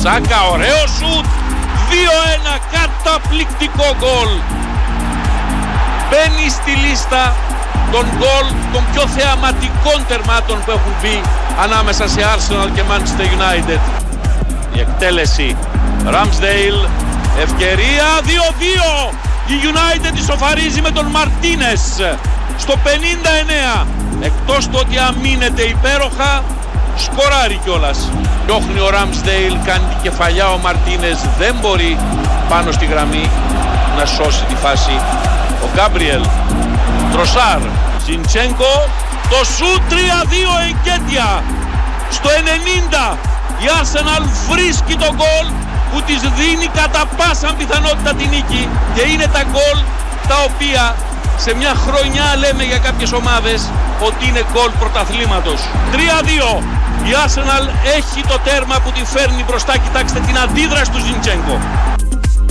Σάκα, ωραίο σουτ. 2-1, καταπληκτικό γκολ. Μπαίνει στη λίστα των γκολ των πιο θεαματικών τερμάτων που έχουν μπει ανάμεσα σε Arsenal και Manchester United. Η εκτέλεση Ramsdale, ευκαιρία 2-2. Η United ισοφαρίζει με τον Μαρτίνες στο 59. Εκτός το ότι αμήνεται υπέροχα, σκοράρει κιόλας. Διώχνει ο Ramsdale, κάνει την κεφαλιά ο Μαρτίνες, δεν μπορεί πάνω στη γραμμή να σώσει τη φάση. Ο Γκάμπριελ, Τροσάρ, Ζιντσένκο, το σουτ 3-2 Εγκέτια. Στο 90 η Arsenal βρίσκει τον γκολ που της δίνει κατά πάσα πιθανότητα την νίκη, και είναι τα γκολ τα οποία σε μια χρονιά λέμε για κάποιες ομάδες ότι είναι γκολ πρωταθλήματος. 3-2. Η Arsenal έχει το τέρμα που τη φέρνει μπροστά. Κοιτάξτε την αντίδραση του Ζιντσένκο.